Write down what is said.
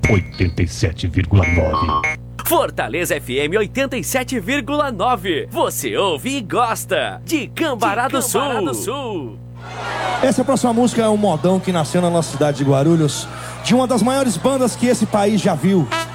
87,9. Fortaleza FM 87,9. Você ouve e gosta de Cambará do Sul. Essa próxima música é um modão que nasceu na nossa cidade de Guarulhos, de uma das maiores bandas que esse país já viu.